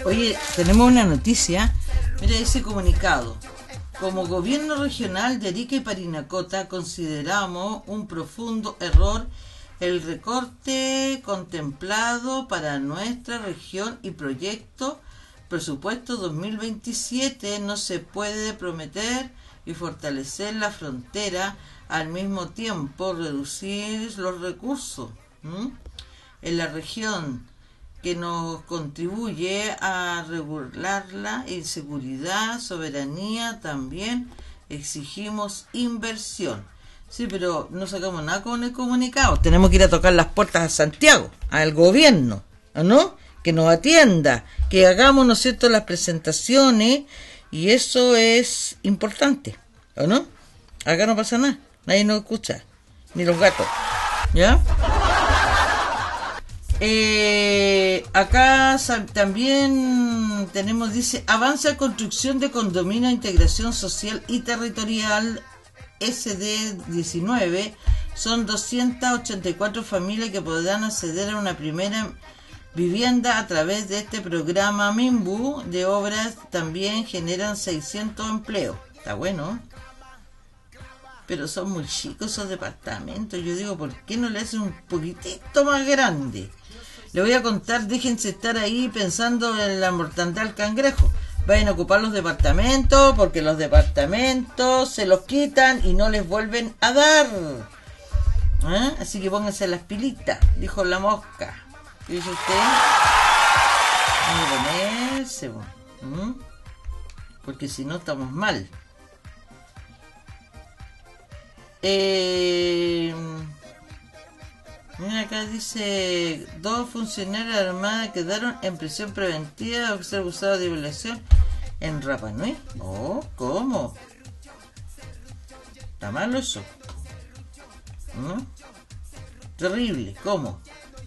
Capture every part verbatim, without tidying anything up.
Oye, tenemos una noticia. Mira, dice comunicado. Como gobierno regional de Arica y Parinacota consideramos un profundo error el recorte contemplado para nuestra región y proyecto presupuesto dos mil veintisiete. No se puede prometer y fortalecer la frontera al mismo tiempo reducir los recursos ¿m? en la región que nos contribuye a regular la inseguridad, soberanía. También exigimos inversión. Sí, pero no sacamos nada con el comunicado. Tenemos que ir a tocar las puertas a Santiago, al gobierno, ¿no? Que nos atienda, que hagamos, ¿no es cierto?, las presentaciones, y eso es importante, ¿o no? Acá no pasa nada, nadie nos escucha, ni los gatos, ¿ya? Eh, acá también tenemos, dice, avanza construcción de condominio de integración social y territorial S D diecinueve. Son doscientas ochenta y cuatro familias que podrán acceder a una primera vivienda a través de este programa Minbu de obras. También generan seiscientos empleos. Está bueno, pero son muy chicos esos departamentos. Yo digo, ¿por qué no le hacen un poquitito más grande? Le voy a contar, déjense estar ahí pensando en la mortandad del cangrejo. Vayan a ocupar los departamentos, porque los departamentos se los quitan y no les vuelven a dar. ¿Eh? Así que pónganse las pilitas, dijo la mosca. ¿Qué dice usted? Hay que ponerse, ¿Mm? porque si no estamos mal. Eh... Mira, acá dice, dos funcionarios de la Armada quedaron en prisión preventiva por ser acusados de violación en Rapa Nui. Oh, ¿cómo? Está malo eso. ¿No? Terrible, ¿cómo?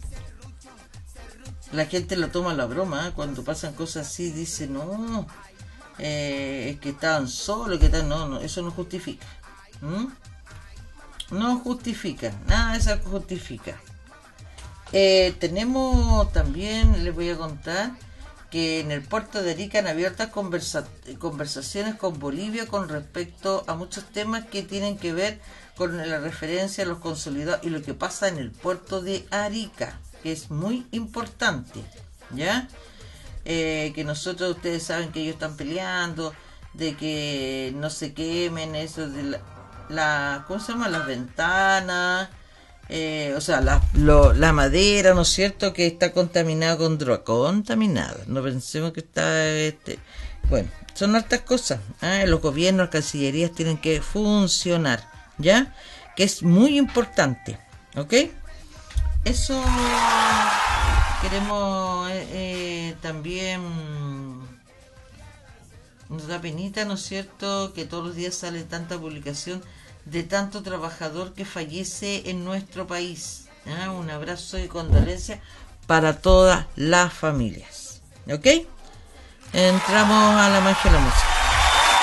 La gente lo toma a la broma, ¿eh? Cuando pasan cosas así, dice, no, eh, es que estaban solos, que estaban... no, no, eso no justifica. ¿Mm? No justifica, nada de eso justifica. Eh, tenemos también, les voy a contar, que en el puerto de Arica han abiertas conversa conversaciones con Bolivia con respecto a muchos temas que tienen que ver con la referencia a los consolidados y lo que pasa en el puerto de Arica, que es muy importante, ¿ya? Eh, que nosotros, ustedes saben que ellos están peleando, de que no se quemen eso de la... La, ¿cómo se llama? Las ventanas, eh, o sea, la, lo, la madera, ¿no es cierto? Que está contaminada con droga, contaminada. No pensemos que está, este, bueno, son hartas cosas. ¿eh? Los gobiernos, las cancillerías tienen que funcionar, ¿ya? Que es muy importante, ¿ok? Eso queremos eh, eh, también. Nos da penita, ¿no es cierto?, que todos los días sale tanta publicación de tanto trabajador que fallece en nuestro país. ¿eh? Un abrazo y condolencia para todas las familias. ¿Ok? Entramos a la magia de la música.